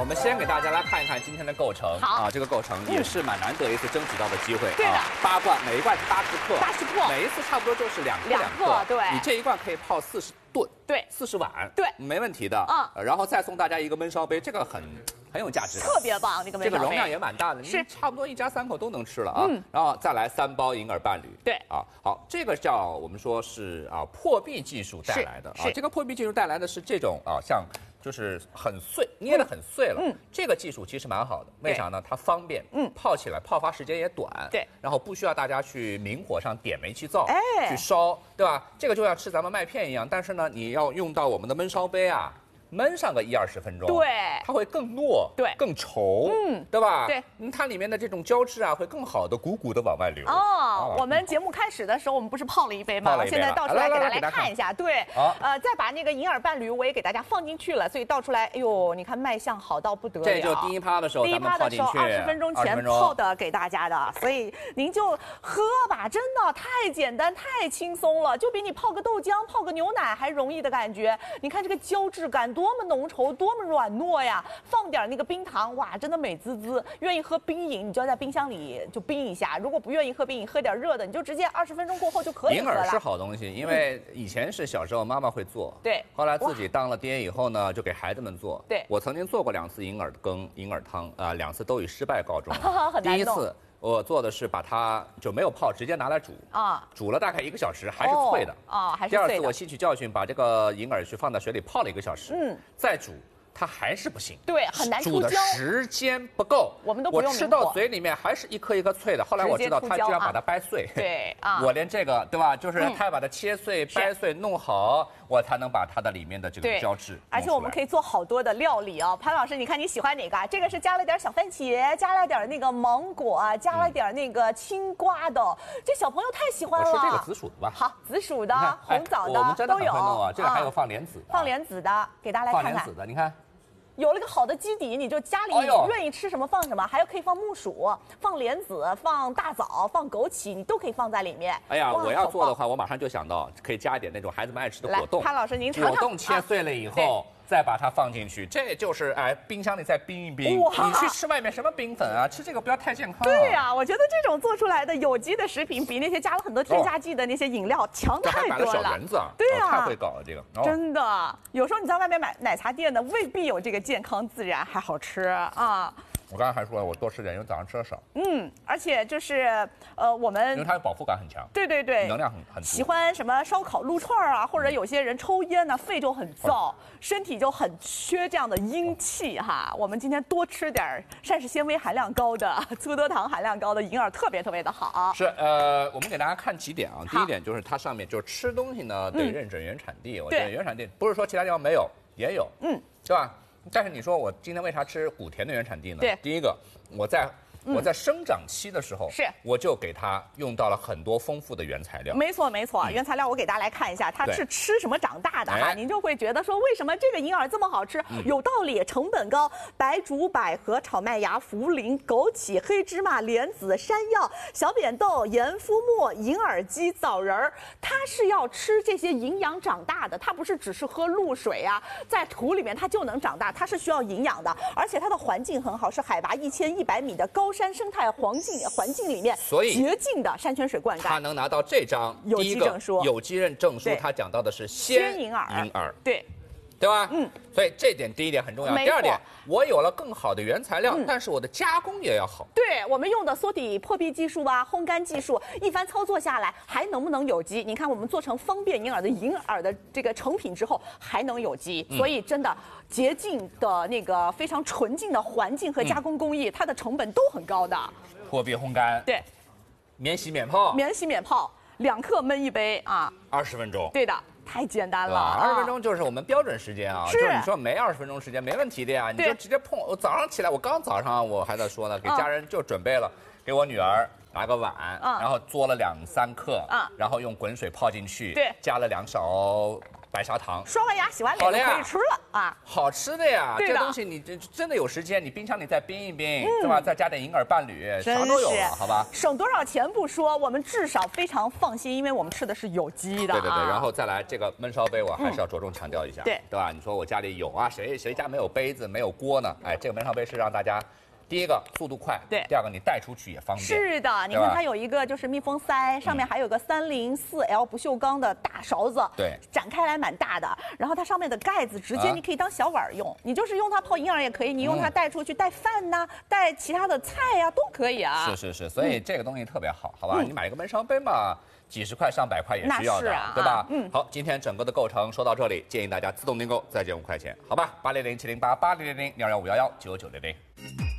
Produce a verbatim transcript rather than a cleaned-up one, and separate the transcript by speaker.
Speaker 1: 我们先给大家来看一看今天的构成。
Speaker 2: 好
Speaker 1: 啊，这个构成也是蛮难得一次争取到的机会。
Speaker 2: 对的，
Speaker 1: 八罐，每一罐是八十克，
Speaker 2: 八十克，
Speaker 1: 每一次差不多就是两克
Speaker 2: 两克。对，
Speaker 1: 你这一罐可以泡四十顿，
Speaker 2: 对，
Speaker 1: 四十碗，
Speaker 2: 对，
Speaker 1: 没问题的。
Speaker 2: 嗯，
Speaker 1: 然后再送大家一个焖烧杯，这个很。 很有价值，
Speaker 2: 特别棒，这个焖烧杯，
Speaker 1: 这个容量也蛮大的，
Speaker 2: 是
Speaker 1: 差不多一家三口都能吃了啊。
Speaker 2: 嗯，
Speaker 1: 然后再来三包银耳伴侣，
Speaker 2: 对
Speaker 1: 啊，好，这个叫我们说是啊破壁技术带来的啊，这个破壁技术带来的是这种啊像就是很碎，捏得很碎了，嗯，这个技术其实蛮好的，为啥呢？它方便，嗯，泡起来泡发时间也短，
Speaker 2: 对，
Speaker 1: 然后不需要大家去明火上点煤气灶，
Speaker 2: 哎，
Speaker 1: 去烧，对吧？这个就像吃咱们麦片一样，但是呢，你要用到我们的焖烧杯啊。 焖上个一二十分钟，
Speaker 2: 对，
Speaker 1: 它会更糯，
Speaker 2: 对，
Speaker 1: 更稠，
Speaker 2: 嗯，
Speaker 1: 对吧？
Speaker 2: 对，
Speaker 1: 嗯，它里面的这种胶质啊，会更好的鼓鼓的往外流。
Speaker 2: 哦，我们节目开始的时候，我们不是泡了一杯吗？我现在倒出来给大家来看一下，对，呃，再把那个银耳伴侣我也给大家放进去了，所以倒出来，哎呦，你看卖相好到不得了。
Speaker 1: 这就第一趴的时候，
Speaker 2: 第一趴的时候二十分钟前泡的给大家的，所以您就喝吧，真的太简单太轻松了，就比你泡个豆浆、泡个牛奶还容易的感觉。你看这个胶质感多么浓稠。 多么软糯呀！放点那个冰糖，哇，真的美滋滋。愿意喝冰饮，你就要在冰箱里就冰一下；如果不愿意喝冰饮，喝点热的，你就直接二十分钟过后就可以喝了。
Speaker 1: 银耳是好东西，因为以前是小时候妈妈会做，
Speaker 2: 对，
Speaker 1: 后来自己当了爹以后呢，就给孩子们做。
Speaker 2: 对，
Speaker 1: 我曾经做过两次银耳羹、银耳汤，啊，两次都以失败告终。
Speaker 2: 很难弄。
Speaker 1: 第一次我做的是把它就没有泡，直接拿来煮啊，煮了大概一个小时，还是脆的
Speaker 2: 啊，还是
Speaker 1: 脆的。第二次我吸取教训，把这个银耳去放在水里泡了一个小时，
Speaker 2: 嗯，
Speaker 1: 再煮。 它还是不行，
Speaker 2: 对，很难
Speaker 1: 煮的时间不够，
Speaker 2: 我们都不用
Speaker 1: 我吃到嘴里面还是一颗一颗脆的。后来我知道他就要把它掰碎，
Speaker 2: 对啊，
Speaker 1: 我连这个对吧，就是他要把它切碎、掰碎弄好，我才能把它的里面的这个胶质。
Speaker 2: 而且我们可以做好多的料理啊，潘老师，你看你喜欢哪个？这个是加了点小番茄，加了点那个芒果，加了点那个青瓜的，这小朋友太喜欢了。
Speaker 1: 我说这个紫薯的吧，
Speaker 2: 好，紫薯的、红枣的
Speaker 1: 我们真的
Speaker 2: 都有
Speaker 1: 啊。这个还有放莲子的，
Speaker 2: 放莲子的，给大家来看看。
Speaker 1: 放莲子的，你看。
Speaker 2: 有了个好的基底，你就家里愿意吃什么放什么，还有可以放木薯、放莲子、放大枣、放枸杞，你都可以放在里面。
Speaker 1: 哎呀，我要做的话，我马上就想到可以加一点那种孩子们爱吃的果冻。
Speaker 2: 潘老师，您尝尝。
Speaker 1: 果冻切碎了以后。 再把它放进去，这就是哎，冰箱里再冰一冰。你去吃外面什么冰粉啊？吃这个不要太健康。
Speaker 2: 对呀、啊，我觉得这种做出来的有机的食品，比那些加了很多添加剂的那些饮料强太多了。
Speaker 1: 这还摆了小园子啊！
Speaker 2: 对呀、
Speaker 1: 啊，太会搞了这个。
Speaker 2: 哦、真的，有时候你在外面买奶茶店的，未必有这个健康自然还好吃啊。
Speaker 1: 我刚才还说我多吃点，因为早上吃的少。
Speaker 2: 嗯，而且就是呃，我们
Speaker 1: 因为它的饱腹感很强，
Speaker 2: 对对对，
Speaker 1: 能量很很足。
Speaker 2: 喜欢什么烧烤、撸串啊，或者有些人抽烟呢、啊，肺就很燥，身体就很缺这样的阴气哈。我们今天多吃点膳食纤维含量高的、粗多糖含量高的银耳，特别特别的好。
Speaker 1: 是呃，我们给大家看几点啊。第一点就是它上面就是吃东西呢得认准原产地，嗯、我觉得原产地不是说其他地方没有，也有，嗯，对吧？ 但是你说我今天为啥吃古田的原产地呢？
Speaker 2: 对，
Speaker 1: 第一个我在我在生长期的时候，
Speaker 2: 是
Speaker 1: 我就给它用到了很多丰富的原材料。
Speaker 2: 没错没错，原材料我给大家来看一下，它是吃什么长大的哈，您就会觉得说为什么这个银耳这么好吃？有道理，成本高，白术、百合、炒麦芽、茯苓、枸杞、黑芝麻、莲子、山药、小扁豆、盐夫末、银耳鸡、枣仁儿，它是要吃这些营养长大的，它不是只是喝露水啊，在土里面它就能长大，它是需要营养的，而且它的环境很好，是海拔一千一百米的高山生态环境环境里面，
Speaker 1: 所以
Speaker 2: 洁净的山泉水灌溉，
Speaker 1: 它能拿到这张
Speaker 2: 有机证书。
Speaker 1: 有机认证书，它讲到的是鲜银耳，银耳
Speaker 2: 对。
Speaker 1: 对吧？嗯，所以这点第一点很重要。第二点，我有了更好的原材料，嗯、但是我的加工也要好。
Speaker 2: 对我们用的缩底破壁技术啊，烘干技术，一番操作下来，还能不能有机？你看我们做成方便银耳的银耳的这个成品之后，还能有机，嗯、所以真的洁净的那个非常纯净的环境和加工工艺，嗯、它的成本都很高的。
Speaker 1: 破壁烘干，
Speaker 2: 对，
Speaker 1: 免洗免泡，
Speaker 2: 免洗免泡，两克焖一杯啊，
Speaker 1: 二十分钟。
Speaker 2: 对的。 太简单了，
Speaker 1: 二十分钟就是我们标准时间啊，
Speaker 2: 是
Speaker 1: 就是你说没二十分钟时间没问题的呀，你就直接碰。我早上起来，我刚早上我还在说呢，给家人就准备了，给我女儿拿个碗，然后嘬了两三克，然后用滚水泡进去，
Speaker 2: 对，
Speaker 1: 加了两勺白砂糖，
Speaker 2: 刷完牙洗完脸就可以吃了啊！
Speaker 1: 好吃的呀，
Speaker 2: 对的
Speaker 1: 这东西你真真的有时间，你冰箱里再冰一冰，是吧？再加点银耳伴侣，啥都有了，好吧？
Speaker 2: 省多少钱不说，我们至少非常放心，因为我们吃的是有机的。
Speaker 1: 对对对，然后再来这个焖烧杯，我还是要着重强调一下，
Speaker 2: 对
Speaker 1: 对吧？你说我家里有啊，谁谁家没有杯子没有锅呢？哎，这个焖烧杯是让大家。第一个速度快，
Speaker 2: 对；
Speaker 1: 第二个你带出去也方便。
Speaker 2: 是的，你看它有一个就是密封塞，上面还有个三零四 L 不锈钢的大勺子，
Speaker 1: 对，
Speaker 2: 展开来蛮大的。然后它上面的盖子直接你可以当小碗用，你就是用它泡银耳也可以，你用它带出去带饭呐，带其他的菜呀都可以啊。
Speaker 1: 是是是，所以这个东西特别好，好吧？你买一个焖烧杯嘛。几十块、上百块也是要的，
Speaker 2: 啊、
Speaker 1: 对吧？
Speaker 2: 嗯，
Speaker 1: 好，今天整个的购程说到这里，建议大家自动订购，再减五块钱，好吧？八零零七零八八零零零幺幺五幺幺九九零零。